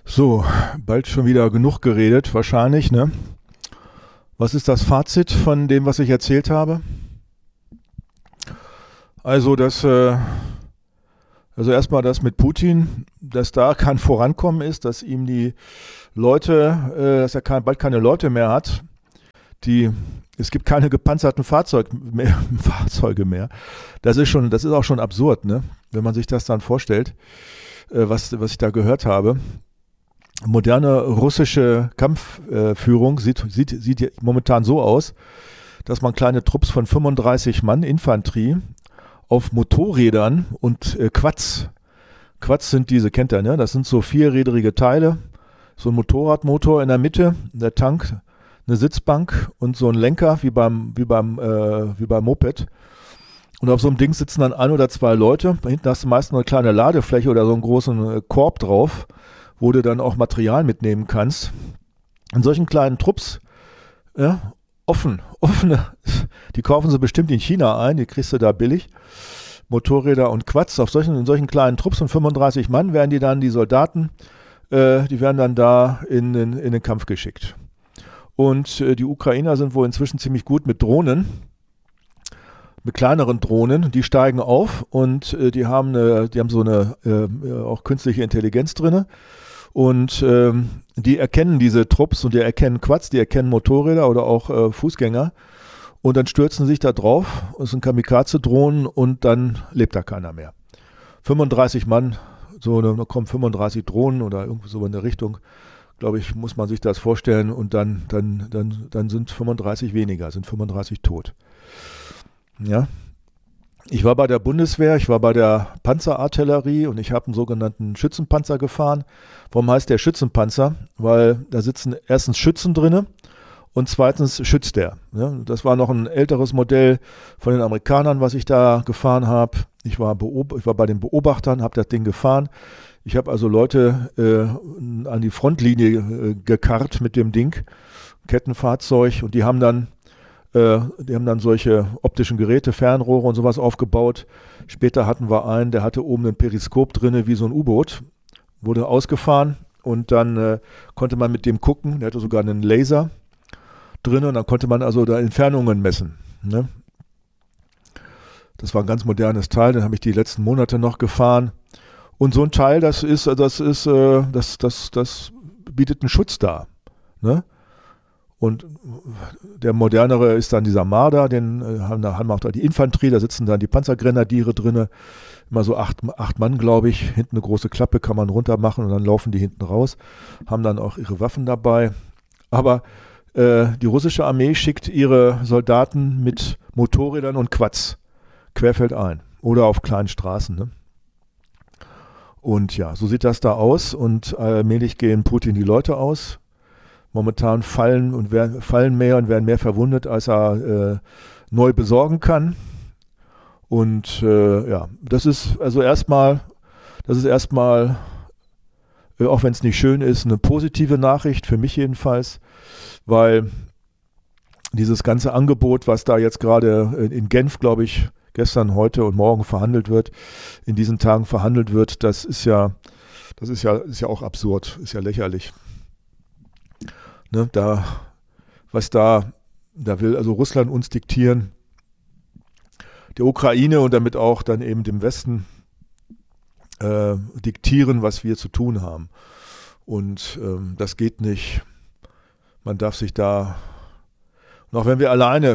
So, bald schon wieder genug geredet, wahrscheinlich, ne? Was ist das Fazit von dem, was ich erzählt habe? Also, also erstmal das mit Putin, dass da kein Vorankommen ist, dass ihm die Leute, dass er bald keine Leute mehr hat, die, es gibt keine gepanzerten Fahrzeuge mehr. Das ist auch schon absurd, ne? Wenn man sich das dann vorstellt, was ich da gehört habe. Moderne russische Kampfführung sieht momentan so aus, dass man kleine Trupps von 35 Mann Infanterie auf Motorrädern und Quads sind diese, kennt ihr, ne? Das sind so vierrädrige Teile, so ein Motorradmotor in der Mitte, der Tank, eine Sitzbank und so ein Lenker wie beim Moped. Und auf so einem Ding sitzen dann ein oder zwei Leute. Da hinten hast du meist eine kleine Ladefläche oder so einen großen Korb drauf, wo du dann auch Material mitnehmen kannst. In solchen kleinen Trupps, ja, offene, die kaufen sie bestimmt in China ein, die kriegst du da billig. Motorräder und Quads, in solchen kleinen Trupps von 35 Mann werden die Soldaten, die werden dann da in den Kampf geschickt. Und die Ukrainer sind wohl inzwischen ziemlich gut mit Drohnen, mit kleineren Drohnen, die steigen auf und die haben so eine auch künstliche Intelligenz drin. Und die erkennen diese Trupps und die erkennen Quads, die erkennen Motorräder oder auch Fußgänger und dann stürzen sich da drauf, es sind Kamikaze-Drohnen und dann lebt da keiner mehr. 35 Mann, da kommen 35 Drohnen oder irgendwie so in der Richtung, glaube ich, muss man sich das vorstellen und dann sind 35 weniger, sind 35 tot. Ja. Ich war bei der Bundeswehr, ich war bei der Panzerartillerie und ich habe einen sogenannten Schützenpanzer gefahren. Warum heißt der Schützenpanzer? Weil da sitzen erstens Schützen drinne und zweitens schützt der. Ja, das war noch ein älteres Modell von den Amerikanern, was ich da gefahren habe. Ich war bei den Beobachtern, habe das Ding gefahren. Ich habe also Leute an die Frontlinie gekarrt mit dem Ding, Kettenfahrzeug, und die haben dann solche optischen Geräte, Fernrohre und sowas aufgebaut. Später hatten wir einen, der hatte oben ein Periskop drin, wie so ein U-Boot. Wurde ausgefahren und dann konnte man mit dem gucken. Der hatte sogar einen Laser drin und dann konnte man also da Entfernungen messen. Ne? Das war ein ganz modernes Teil, den habe ich die letzten Monate noch gefahren. Und so ein Teil, das bietet einen Schutz dar. Ne? Und der modernere ist dann dieser Marder, haben auch da die Infanterie, da sitzen dann die Panzergrenadiere drin, immer so acht Mann, glaube ich. Hinten eine große Klappe kann man runter machen und dann laufen die hinten raus, haben dann auch ihre Waffen dabei. Aber die russische Armee schickt ihre Soldaten mit Motorrädern und Quads querfeldein oder auf kleinen Straßen. Ne? Und ja, so sieht das da aus und allmählich gehen Putin die Leute aus. Momentan fallen mehr und werden mehr verwundet, als er neu besorgen kann. Und ja, das ist erstmal, auch wenn es nicht schön ist, eine positive Nachricht, für mich jedenfalls, weil dieses ganze Angebot, was da jetzt gerade in Genf, glaube ich, gestern, heute und morgen in diesen Tagen verhandelt wird, das ist ja auch absurd, ist ja lächerlich. Ne, da will also Russland uns diktieren, der Ukraine und damit auch dann eben dem Westen diktieren, was wir zu tun haben. Und das geht nicht. Man darf sich da, und auch wenn wir alleine,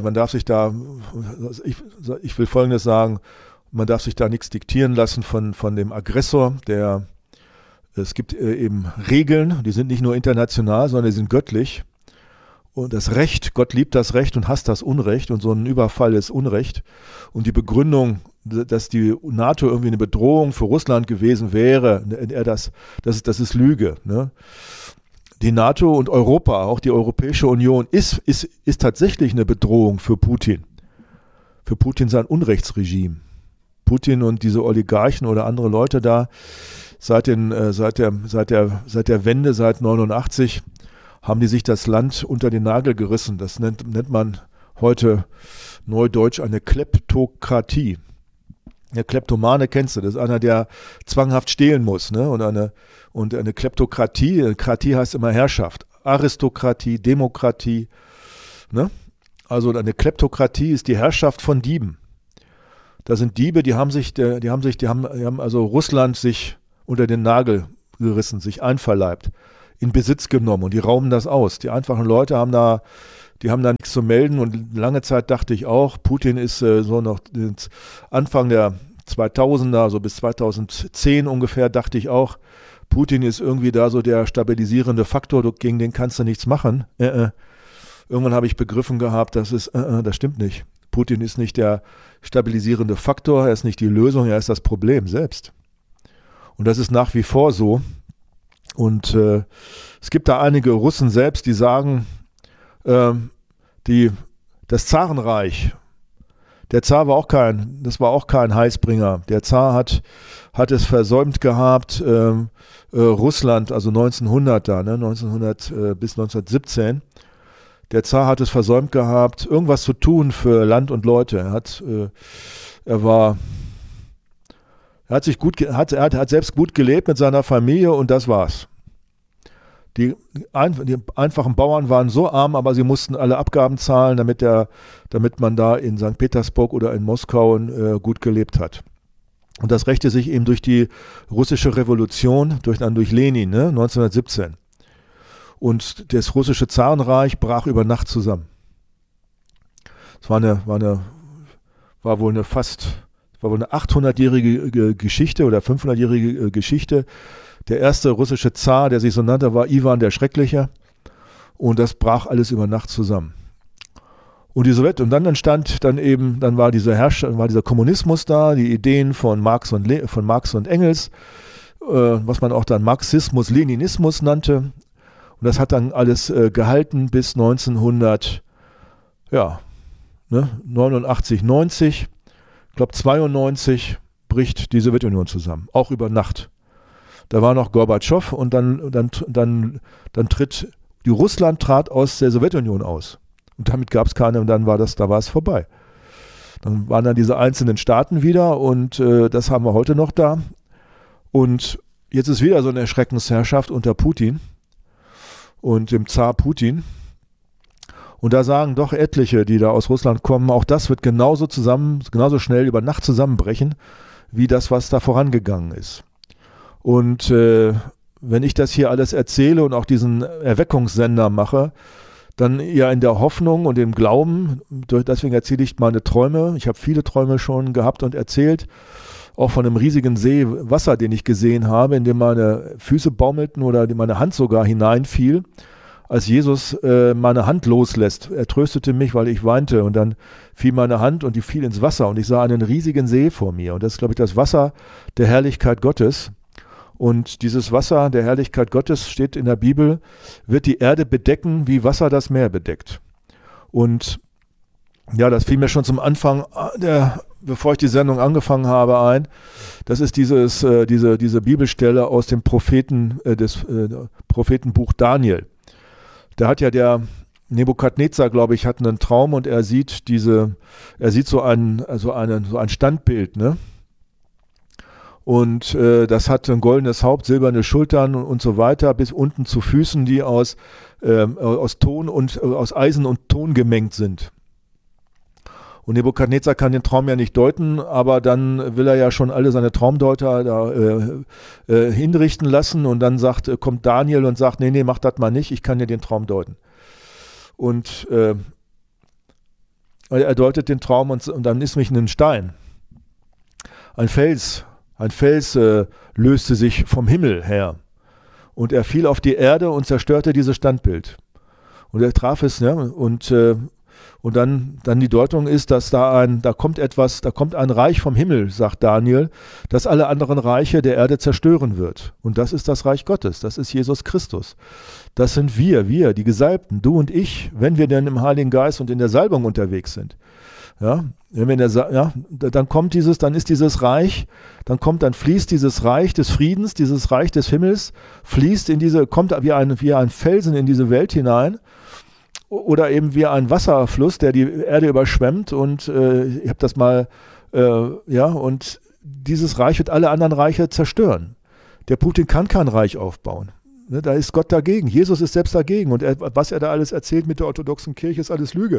ich will Folgendes sagen, man darf sich da nichts diktieren lassen von dem Aggressor, es gibt eben Regeln, die sind nicht nur international, sondern die sind göttlich. Und das Recht, Gott liebt das Recht und hasst das Unrecht. Und so ein Überfall ist Unrecht. Und die Begründung, dass die NATO irgendwie eine Bedrohung für Russland gewesen wäre, das ist Lüge. Ne? Die NATO und Europa, auch die Europäische Union, ist tatsächlich eine Bedrohung für Putin. Für Putin sein Unrechtsregime. Putin und diese Oligarchen oder andere Leute da, seit der Wende, seit 89, haben die sich das Land unter den Nagel gerissen. Das nennt man heute neudeutsch eine Kleptokratie. Der Kleptomane kennst du, das ist einer, der zwanghaft stehlen muss. Ne? Und eine Kleptokratie, Kratie heißt immer Herrschaft. Aristokratie, Demokratie. Ne? Also eine Kleptokratie ist die Herrschaft von Dieben. Da sind Diebe, die haben also Russland sich unter den Nagel gerissen, sich einverleibt, in Besitz genommen und die rauben das aus. Die einfachen Leute haben da nichts zu melden und lange Zeit dachte ich auch, Putin ist so noch Anfang der 2000er, so bis 2010 ungefähr, dachte ich auch, Putin ist irgendwie da so der stabilisierende Faktor, gegen den kannst du nichts machen. Irgendwann habe ich begriffen gehabt, das stimmt nicht. Putin ist nicht der stabilisierende Faktor, er ist nicht die Lösung, er ist das Problem selbst. Und das ist nach wie vor so. Und es gibt da einige Russen selbst, die sagen, das Zarenreich, der Zar war auch kein Heilsbringer. Der Zar hat es versäumt gehabt, Russland, also 1900 da, ne, 1900 bis 1917, der Zar hat es versäumt gehabt, irgendwas zu tun für Land und Leute. Er hat selbst gut gelebt mit seiner Familie und das war's. Die einfachen Bauern waren so arm, aber sie mussten alle Abgaben zahlen, damit man da in St. Petersburg oder in Moskau gut gelebt hat. Und das rächte sich eben durch die russische Revolution, durch Lenin, ne, 1917. Und das russische Zarenreich brach über Nacht zusammen. Es war wohl eine 800-jährige Geschichte oder 500-jährige Geschichte. Der erste russische Zar, der sich so nannte, war Iwan der Schreckliche. Und das brach alles über Nacht zusammen. Und dann entstand dann war dieser Kommunismus da, die Ideen von Marx und Engels, was man auch dann Marxismus, Leninismus nannte. Und das hat dann alles gehalten bis 1989, 90. Ich glaube 92 bricht die Sowjetunion zusammen, auch über Nacht. Da war noch Gorbatschow und dann tritt Russland trat aus der Sowjetunion aus. Und damit gab es keine und da war es vorbei. Dann waren dann diese einzelnen Staaten wieder und das haben wir heute noch da. Und jetzt ist wieder so eine Schreckensherrschaft unter Putin und dem Zar Putin. Und da sagen doch etliche, die da aus Russland kommen, auch das wird genauso schnell über Nacht zusammenbrechen, wie das, was da vorangegangen ist. Und wenn ich das hier alles erzähle und auch diesen Erweckungssender mache, dann ja in der Hoffnung und im Glauben, deswegen erzähle ich meine Träume. Ich habe viele Träume schon gehabt und erzählt, auch von einem riesigen See Wasser, den ich gesehen habe, in dem meine Füße baumelten oder meine Hand sogar hineinfiel, als Jesus meine Hand loslässt. Er tröstete mich, weil ich weinte und dann fiel meine Hand und die fiel ins Wasser und ich sah einen riesigen See vor mir und das ist, glaube ich, das Wasser der Herrlichkeit Gottes. Und dieses Wasser der Herrlichkeit Gottes, steht in der Bibel, wird die Erde bedecken, wie Wasser das Meer bedeckt. Und ja, das fiel mir schon zum Anfang, bevor ich die Sendung angefangen habe, ein. Das ist diese Bibelstelle aus dem Prophetenbuch Daniel. Da hat ja der Nebukadnezar, glaube ich, hat einen Traum und er sieht so ein Standbild, ne? Und das hat ein goldenes Haupt, silberne Schultern und so weiter, bis unten zu Füßen, die aus Ton und aus Eisen und Ton gemengt sind. Und Nebukadnezar kann den Traum ja nicht deuten, aber dann will er ja schon alle seine Traumdeuter da hinrichten lassen und dann kommt Daniel und sagt, nee, mach das mal nicht, ich kann dir den Traum deuten. Und er deutet den Traum und dann ist mich ein Stein. Ein Fels löste sich vom Himmel her und er fiel auf die Erde und zerstörte dieses Standbild. Und er traf es, ne? Und dann die Deutung ist, dass da kommt ein Reich vom Himmel, sagt Daniel, das alle anderen Reiche der Erde zerstören wird. Und das ist das Reich Gottes, das ist Jesus Christus. Das sind wir, die Gesalbten, du und ich, wenn wir denn im Heiligen Geist und in der Salbung unterwegs sind. Ja, dann ist dieses Reich, dann fließt dieses Reich des Friedens, dieses Reich des Himmels, kommt wie ein Felsen in diese Welt hinein oder eben wie ein Wasserfluss, der die Erde überschwemmt und ich habe das mal, und dieses Reich wird alle anderen Reiche zerstören. Der Putin kann kein Reich aufbauen. Ne, da ist Gott dagegen. Jesus ist selbst dagegen. Und was er da alles erzählt mit der orthodoxen Kirche, ist alles Lüge.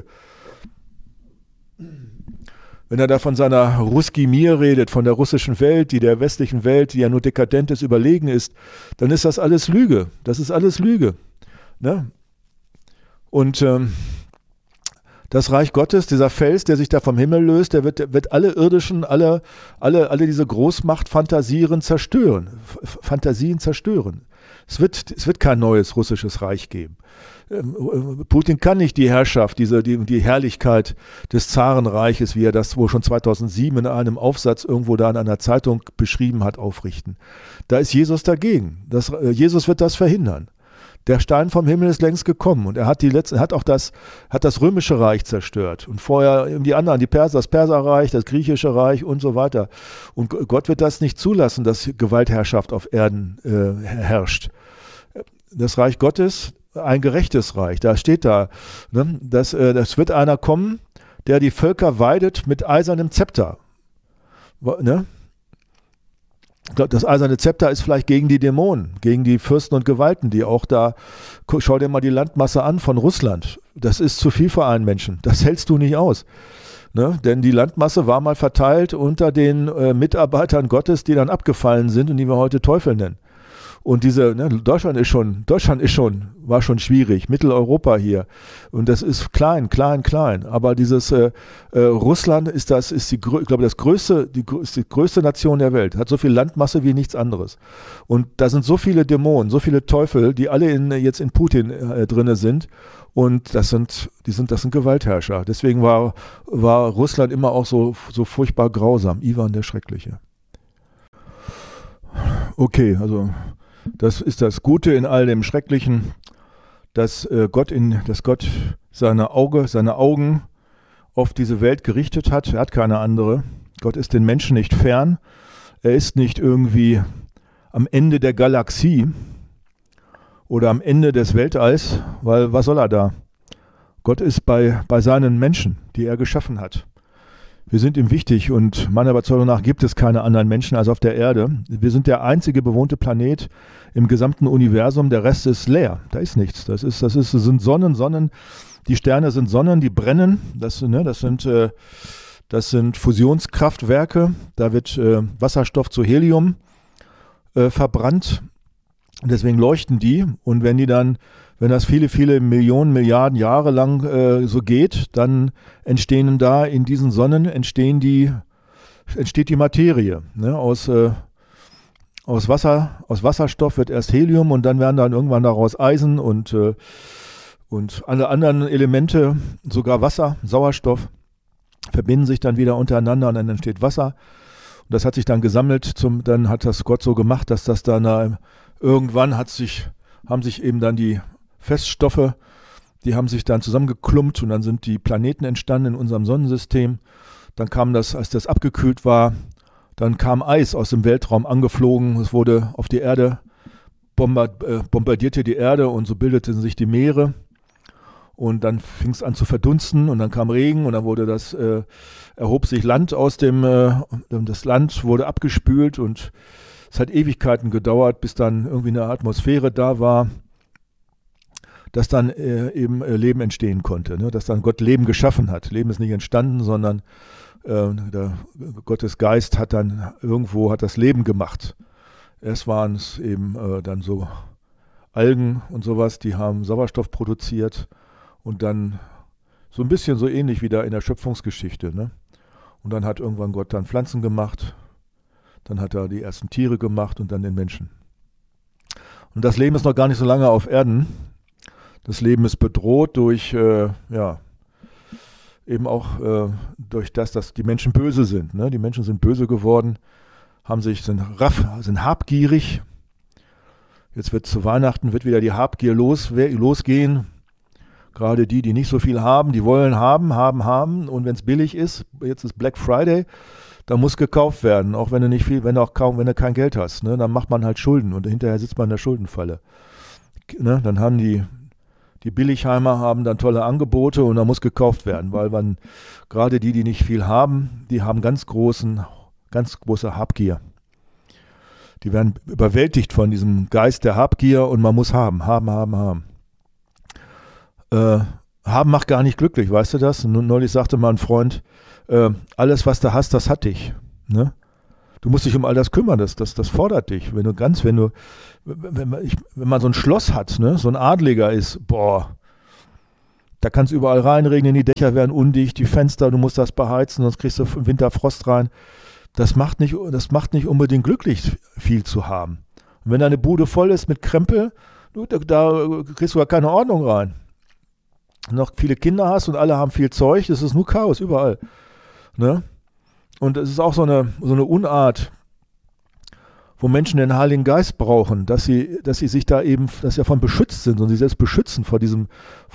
Wenn er da von seiner Russki Mir redet, von der russischen Welt, die der westlichen Welt, die ja nur dekadent ist, überlegen ist, dann ist das alles Lüge. Das ist alles Lüge. Ne? Und das Reich Gottes, dieser Fels, der sich da vom Himmel löst, der wird alle irdischen, alle diese Großmachtfantasien zerstören. Fantasien zerstören. Es wird kein neues russisches Reich geben. Putin kann nicht die Herrschaft, die Herrlichkeit des Zarenreiches, wie er das wohl schon 2007 in einem Aufsatz irgendwo da in einer Zeitung beschrieben hat, aufrichten. Da ist Jesus dagegen. Jesus wird das verhindern. Der Stein vom Himmel ist längst gekommen und er hat auch das römische Reich zerstört und vorher die anderen, das Perserreich, das griechische Reich und so weiter. Und Gott wird das nicht zulassen, dass Gewaltherrschaft auf Erden herrscht. Das Reich Gottes, ein gerechtes Reich, da steht da, ne, das wird einer kommen, der die Völker weidet mit eisernem Zepter. Ne? Das eiserne Zepter ist vielleicht gegen die Dämonen, gegen die Fürsten und Gewalten, die auch da, schau dir mal die Landmasse an von Russland. Das ist zu viel für einen Menschen. Das hältst du nicht aus. Ne? Denn die Landmasse war mal verteilt unter den Mitarbeitern Gottes, die dann abgefallen sind und die wir heute Teufel nennen. Und Deutschland war schon schwierig, Mitteleuropa hier. Und das ist klein. Aber dieses Russland ist die größte Nation der Welt. Hat so viel Landmasse wie nichts anderes. Und da sind so viele Dämonen, so viele Teufel, die alle jetzt in Putin drinne sind. Und das sind Gewaltherrscher. Deswegen war Russland immer auch so furchtbar grausam. Iwan der Schreckliche. Okay, also das ist das Gute in all dem Schrecklichen, dass Gott seine Augen auf diese Welt gerichtet hat. Er hat keine andere. Gott ist den Menschen nicht fern. Er ist nicht irgendwie am Ende der Galaxie oder am Ende des Weltalls, weil was soll er da? Gott ist bei seinen Menschen, die er geschaffen hat. Wir sind ihm wichtig und meiner Überzeugung nach gibt es keine anderen Menschen als auf der Erde. Wir sind der einzige bewohnte Planet im gesamten Universum. Der Rest ist leer. Da ist nichts. Das sind Sonnen. Die Sterne sind Sonnen, die brennen. Das sind Fusionskraftwerke. Da wird Wasserstoff zu Helium verbrannt. Deswegen leuchten die. Und wenn das viele, viele Millionen, Milliarden Jahre lang so geht, dann entstehen da in diesen Sonnen entsteht die Materie. Ne? Aus Wasserstoff wird erst Helium und dann werden dann irgendwann daraus Eisen und alle anderen Elemente, sogar Wasser, Sauerstoff, verbinden sich dann wieder untereinander und dann entsteht Wasser. Und das hat sich dann gesammelt, dann hat das Gott so gemacht, dass das dann irgendwann haben sich eben dann die Feststoffe, die haben sich dann zusammengeklumpt und dann sind die Planeten entstanden in unserem Sonnensystem. Dann kam das, als das abgekühlt war, dann kam Eis aus dem Weltraum angeflogen. Es wurde auf die Erde, bombardierte die Erde und so bildeten sich die Meere. Und dann fing es an zu verdunsten und dann kam Regen und dann erhob sich Land das Land wurde abgespült und es hat Ewigkeiten gedauert, bis dann irgendwie eine Atmosphäre da war, dass dann eben Leben entstehen konnte, ne? Dass dann Gott Leben geschaffen hat. Leben ist nicht entstanden, sondern Gottes Geist hat dann irgendwo das Leben gemacht. Erst waren es eben dann so Algen und sowas, die haben Sauerstoff produziert und dann so ein bisschen so ähnlich wie da in der Schöpfungsgeschichte. Ne? Und dann hat irgendwann Gott dann Pflanzen gemacht, dann hat er die ersten Tiere gemacht und dann den Menschen. Und das Leben ist noch gar nicht so lange auf Erden. Das Leben ist bedroht durch, eben auch durch das, dass die Menschen böse sind. Ne? Die Menschen sind böse geworden, sind habgierig. Jetzt wird zu Weihnachten wieder die Habgier losgehen. Gerade die nicht so viel haben, die wollen haben. Und wenn es billig ist, jetzt ist Black Friday, da muss gekauft werden, auch wenn du kein Geld hast. Ne? Dann macht man halt Schulden und hinterher sitzt man in der Schuldenfalle. Ne? Dann haben die Billigheimer haben dann tolle Angebote und da muss gekauft werden, weil gerade die nicht viel haben, die haben ganz großen ganz große Habgier. Die werden überwältigt von diesem Geist der Habgier und man muss haben, haben, haben, haben. Haben macht gar nicht glücklich, weißt du das? Und neulich sagte mal ein Freund, alles, was du hast, das hat dich. Ne? Du musst dich um all das kümmern, das fordert dich. Wenn man so ein Schloss hat, ne? So ein Adliger ist, boah, da kann es überall reinregnen, die Dächer werden undicht, die Fenster, du musst das beheizen, sonst kriegst du im Winter Frost rein. Das macht nicht unbedingt glücklich, viel zu haben. Und wenn deine Bude voll ist mit Krempel, da kriegst du gar keine Ordnung rein. Noch viele Kinder hast und alle haben viel Zeug, das ist nur Chaos überall. Ne? Und es ist auch so eine Unart, wo Menschen den Heiligen Geist brauchen, dass sie sich da eben, dass sie davon beschützt sind und sie selbst beschützen von diesem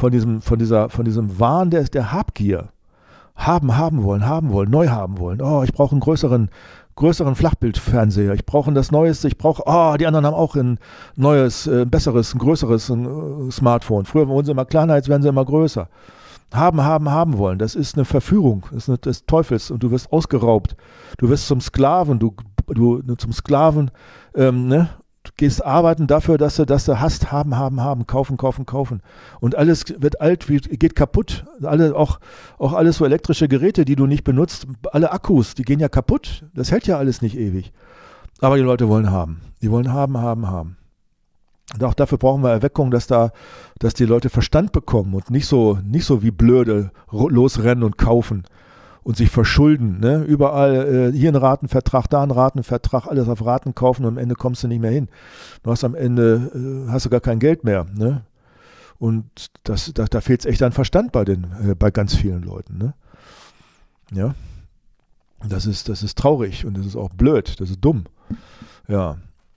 Wahn der Habgier. Haben wollen, neu haben wollen. Oh, ich brauche einen größeren Flachbildfernseher. Ich brauche das Neueste. Die anderen haben auch ein neues, besseres, ein größeres Smartphone. Früher waren sie immer kleiner, jetzt werden sie immer größer. Haben wollen. Das ist eine Verführung, das ist des Teufels und du wirst ausgeraubt. Du wirst zum Sklaven, du zum Sklaven, ne? Du gehst arbeiten dafür, dass du hast, haben, kaufen. Und alles wird alt, geht kaputt. Auch alles so elektrische Geräte, die du nicht benutzt, alle Akkus, die gehen ja kaputt. Das hält ja alles nicht ewig. Aber die Leute wollen haben. Die wollen haben. Und auch dafür brauchen wir Erweckung, dass die Leute Verstand bekommen und nicht so wie blöde losrennen und kaufen und sich verschulden. Ne? Überall hier ein Ratenvertrag, da ein Ratenvertrag, alles auf Raten kaufen und am Ende kommst du nicht mehr hin. Hast gar kein Geld mehr. Ne? Und da fehlt es echt an Verstand bei ganz vielen Leuten. Ne? Ja, das ist traurig und das ist auch blöd, das ist dumm. Ja.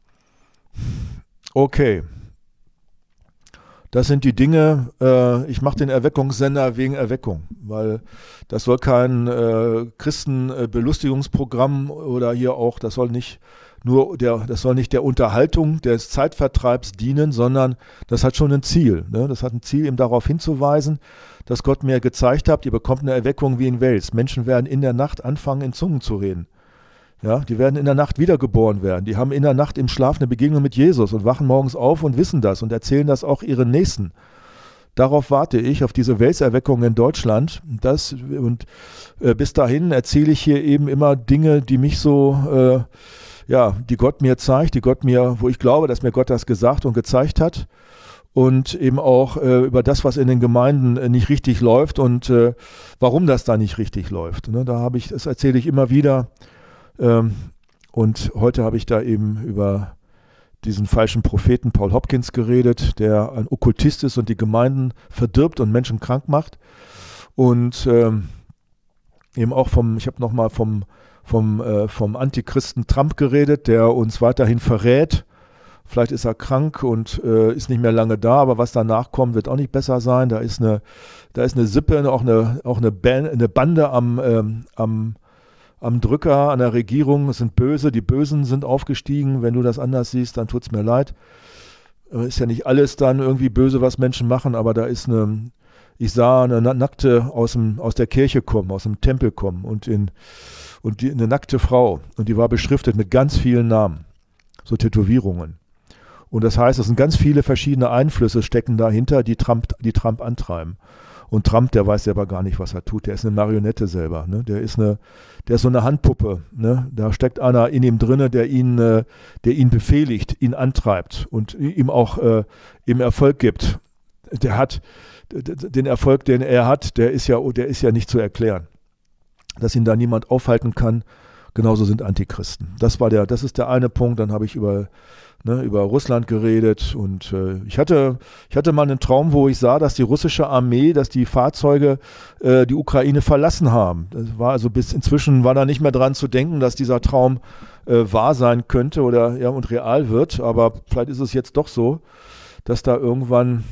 Okay. Das sind die Dinge, ich mache den Erweckungssender wegen Erweckung, weil das soll kein Christenbelustigungsprogramm oder hier auch, das soll nicht der Unterhaltung, des Zeitvertreibs dienen, sondern das hat schon ein Ziel. Ne? Das hat ein Ziel, eben darauf hinzuweisen, dass Gott mir gezeigt hat, ihr bekommt eine Erweckung wie in Wales. Menschen werden in der Nacht anfangen, in Zungen zu reden. Ja, die werden in der Nacht wiedergeboren werden. Die haben in der Nacht im Schlaf eine Begegnung mit Jesus und wachen morgens auf und wissen das und erzählen das auch ihren Nächsten. Darauf warte ich, auf diese Welserweckung in Deutschland. Bis dahin erzähle ich hier eben immer Dinge, die mich so, die Gott mir zeigt, wo ich glaube, dass mir Gott das gesagt und gezeigt hat. Und eben auch über das, was in den Gemeinden nicht richtig läuft und warum das da nicht richtig läuft. Ne, das erzähle ich immer wieder. Und heute habe ich da eben über diesen falschen Propheten Paul Hopkins geredet, der ein Okkultist ist und die Gemeinden verdirbt und Menschen krank macht. Und eben auch ich habe nochmal vom Antichristen Trump geredet, der uns weiterhin verrät. Vielleicht ist er krank und ist nicht mehr lange da, aber was danach kommt, wird auch nicht besser sein. Da ist eine Sippe, auch eine Bande am Drücker, an der Regierung. Es sind Böse, die Bösen sind aufgestiegen. Wenn du das anders siehst, dann tut es mir leid. Ist ja nicht alles dann irgendwie böse, was Menschen machen, aber ich sah eine Nackte aus der Kirche kommen, aus dem Tempel kommen und eine nackte Frau. Und die war beschriftet mit ganz vielen Namen, so Tätowierungen. Und das heißt, es sind ganz viele verschiedene Einflüsse stecken dahinter, die Trump antreiben. Und Trump, der weiß selber gar nicht, was er tut. Der ist eine Marionette selber. Ne? Der ist so eine Handpuppe. Ne? Da steckt einer in ihm drinne, der ihn befehligt, ihn antreibt und ihm auch ihm Erfolg gibt. Der hat den Erfolg, den er hat, der ist ja nicht zu erklären. Dass ihn da niemand aufhalten kann. Genauso sind Antichristen. Das ist der eine Punkt. Dann habe ich über Russland geredet und ich hatte mal einen Traum, wo ich sah, dass die russische Armee, dass die Fahrzeuge die Ukraine verlassen haben. Das war also inzwischen war da nicht mehr dran zu denken, dass dieser Traum wahr sein könnte und real wird, aber vielleicht ist es jetzt doch so, dass irgendwann,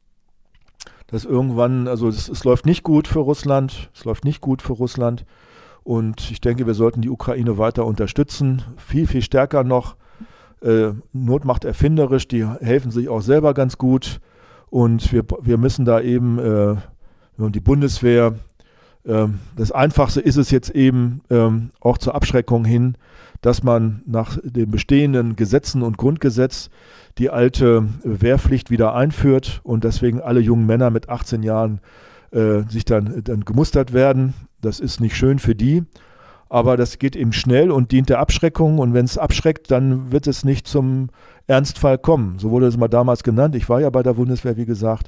also es läuft nicht gut für Russland, und ich denke, wir sollten die Ukraine weiter unterstützen, viel, viel stärker noch. Not macht erfinderisch, die helfen sich auch selber ganz gut und wir müssen da eben die Bundeswehr Das Einfachste ist es jetzt eben auch zur Abschreckung hin, dass man nach den bestehenden Gesetzen und Grundgesetz die alte Wehrpflicht wieder einführt und deswegen alle jungen Männer mit 18 Jahren sich dann gemustert werden. Das ist nicht schön für die, aber das geht eben schnell und dient der Abschreckung und wenn es abschreckt, dann wird es nicht zum Ernstfall kommen. So wurde es mal damals genannt. Ich war ja bei der Bundeswehr, wie gesagt,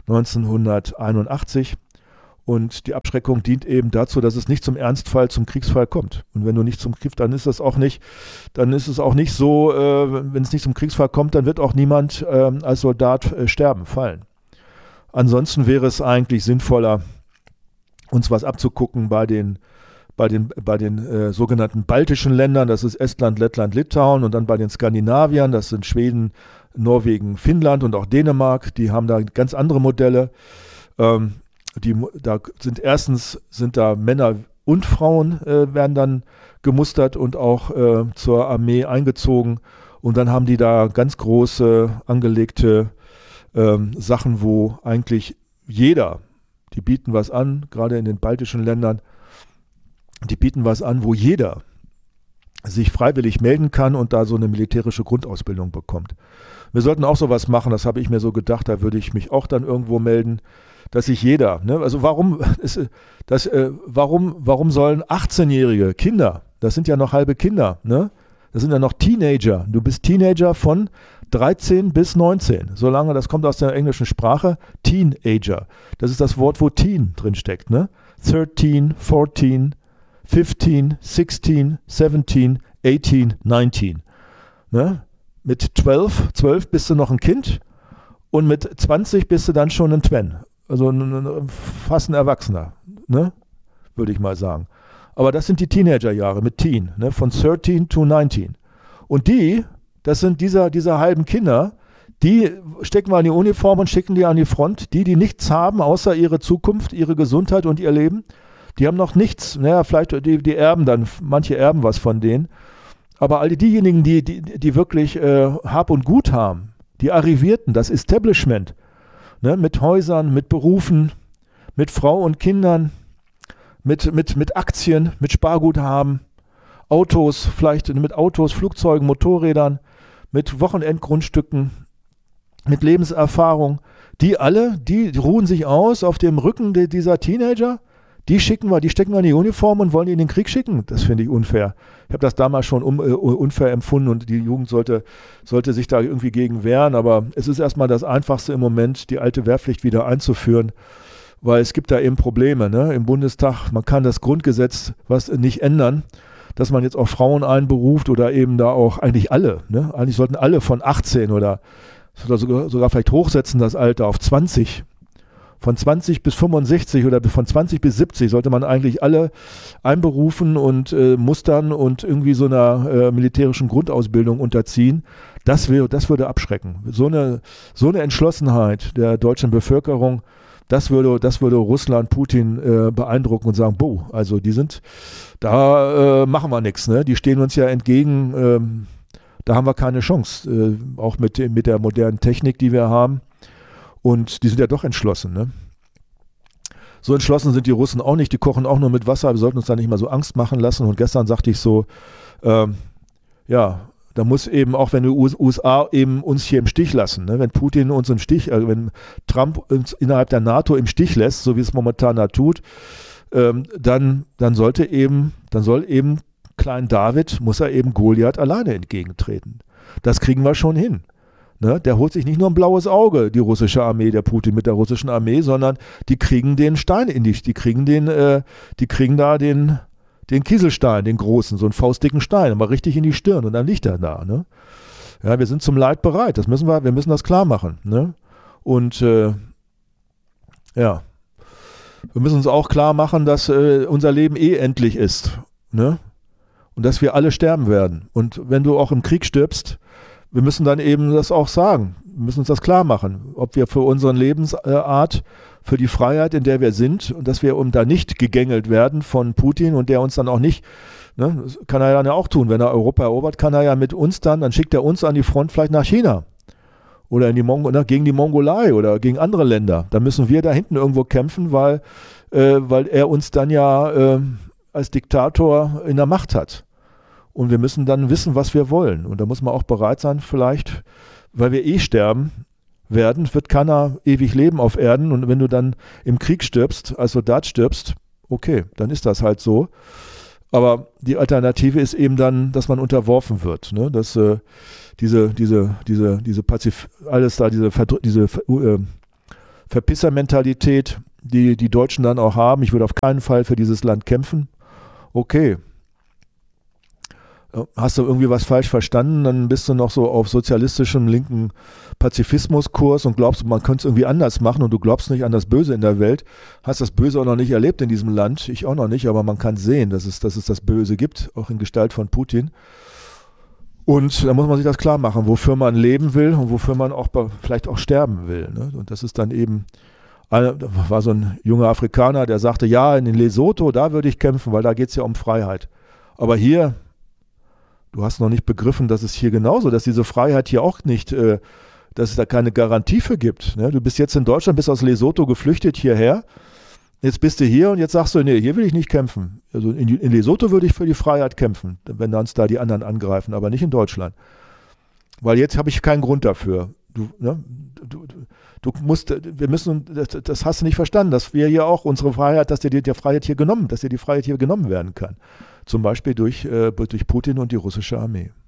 1981. Und die Abschreckung dient eben dazu, dass es nicht zum Ernstfall, zum Kriegsfall kommt. Und wenn du nicht zum Krieg, dann ist es auch nicht so, wenn es nicht zum Kriegsfall kommt, dann wird auch niemand als Soldat sterben, fallen. Ansonsten wäre es eigentlich sinnvoller, uns was abzugucken bei den sogenannten baltischen Ländern, das ist Estland, Lettland, Litauen und dann bei den Skandinaviern, das sind Schweden, Norwegen, Finnland und auch Dänemark, die haben da ganz andere Modelle. Sind da Männer und Frauen werden dann gemustert und auch zur Armee eingezogen und dann haben die da ganz große angelegte Sachen, wo eigentlich jeder, die bieten was an, gerade in den baltischen Ländern, die bieten was an, wo jeder sich freiwillig melden kann und da so eine militärische Grundausbildung bekommt. Wir sollten auch sowas machen, das habe ich mir so gedacht, da würde ich mich auch dann irgendwo melden, dass sich jeder, ne, also warum sollen 18-jährige Kinder, das sind ja noch halbe Kinder, ne, das sind ja noch Teenager, du bist Teenager von 13 bis 19, solange, das kommt aus der englischen Sprache, Teenager, das ist das Wort, wo Teen drin steckt, ne, 13, 14, 15, 16, 17, 18, 19, ne, mit 12 bist du noch ein Kind und mit 20 bist du dann schon ein Twen. Also fast ein Erwachsener, ne? Würde ich mal sagen. Aber das sind die Teenagerjahre mit Teen, ne? Von 13 to 19. Und das sind diese halben Kinder, die stecken wir in die Uniform und schicken die an die Front. Die nichts haben, außer ihre Zukunft, ihre Gesundheit und ihr Leben. Die haben noch nichts, naja, vielleicht die erben dann, manche erben was von denen. Aber all diejenigen, die wirklich Hab und Gut haben, die Arrivierten, das Establishment, ne, mit Häusern, mit Berufen, mit Frau und Kindern, mit Aktien, mit Sparguthaben, Autos, vielleicht mit Autos, Flugzeugen, Motorrädern, mit Wochenendgrundstücken, mit Lebenserfahrung, die ruhen sich aus auf dem Rücken dieser Teenager. Die stecken wir in die Uniform und wollen die in den Krieg schicken. Das finde ich unfair. Ich habe das damals schon unfair empfunden und die Jugend sollte sich da irgendwie gegen wehren. Aber es ist erstmal das Einfachste im Moment, die alte Wehrpflicht wieder einzuführen, weil es gibt da eben Probleme, ne? Im Bundestag. Man kann das Grundgesetz nicht ändern, dass man jetzt auch Frauen einberuft oder eben da auch eigentlich alle. Ne? Eigentlich sollten alle von 18 oder sogar vielleicht hochsetzen das Alter auf 20. Von 20 bis 65 oder von 20 bis 70 sollte man eigentlich alle einberufen und mustern und irgendwie so einer militärischen Grundausbildung unterziehen. Das würde abschrecken. So eine Entschlossenheit der deutschen Bevölkerung, das würde Russland, Putin beeindrucken und sagen, boah, also da machen wir nichts, ne? Die stehen uns ja entgegen, da haben wir keine Chance, auch mit der modernen Technik, die wir haben. Und die sind ja doch entschlossen, ne? So entschlossen sind die Russen auch nicht, die kochen auch nur mit Wasser, wir sollten uns da nicht mal so Angst machen lassen. Und gestern sagte ich so, da muss eben auch, wenn die USA eben uns hier im Stich lassen, ne? Wenn Putin uns im Stich, wenn Trump uns innerhalb der NATO im Stich lässt, so wie es momentan da tut, dann soll eben Klein David, muss er eben Goliath alleine entgegentreten. Das kriegen wir schon hin. Ne, der holt sich nicht nur ein blaues Auge, die russische Armee, der Putin mit der russischen Armee, sondern die kriegen den Stein die kriegen da den Kieselstein, den großen, so einen faustdicken Stein, aber richtig in die Stirn und dann liegt er da. Ne? Ja, wir sind zum Leid bereit, wir müssen das klar machen. Ne? Und wir müssen uns auch klar machen, dass unser Leben endlich ist. Ne? Und dass wir alle sterben werden. Und wenn du auch im Krieg stirbst, wir müssen dann eben das auch sagen. Wir müssen uns das klar machen, ob wir für unsere Lebensart, für die Freiheit, in der wir sind und dass wir da nicht gegängelt werden von Putin und der uns dann auch nicht, ne, das kann er dann ja auch tun, wenn er Europa erobert, kann er ja mit uns dann schickt er uns an die Front vielleicht nach China oder gegen die Mongolei oder gegen andere Länder. Da müssen wir da hinten irgendwo kämpfen, weil er uns dann ja als Diktator in der Macht hat. Und wir müssen dann wissen, was wir wollen. Und da muss man auch bereit sein, vielleicht, weil wir sterben werden, wird keiner ewig leben auf Erden. Und wenn du dann im Krieg stirbst, als Soldat stirbst, okay, dann ist das halt so. Aber die Alternative ist eben dann, dass man unterworfen wird. Ne? Dass diese Verpissermentalität, die Deutschen dann auch haben, ich würde auf keinen Fall für dieses Land kämpfen. Okay. Hast du irgendwie was falsch verstanden, dann bist du noch so auf sozialistischem linken Pazifismuskurs und glaubst, man könnte es irgendwie anders machen und du glaubst nicht an das Böse in der Welt. Hast das Böse auch noch nicht erlebt in diesem Land, ich auch noch nicht, aber man kann sehen, dass es das Böse gibt, auch in Gestalt von Putin. Und da muss man sich das klar machen, wofür man leben will und wofür man auch vielleicht auch sterben will. Ne? Und das ist dann eben, war so ein junger Afrikaner, der sagte, ja, in Lesotho, da würde ich kämpfen, weil da geht es ja um Freiheit. Aber hier, du hast noch nicht begriffen, dass es hier genauso, dass diese Freiheit hier auch nicht, dass es da keine Garantie für gibt. Ne? Du bist jetzt in Deutschland, bist aus Lesotho geflüchtet hierher, jetzt bist du hier und jetzt sagst du, nee, hier will ich nicht kämpfen. Also in Lesotho würde ich für die Freiheit kämpfen, wenn uns da die anderen angreifen, aber nicht in Deutschland. Weil jetzt habe ich keinen Grund dafür. Das hast du nicht verstanden, dass wir hier auch unsere Freiheit, dass dir die Freiheit hier genommen werden kann. Zum Beispiel durch Putin und die russische Armee.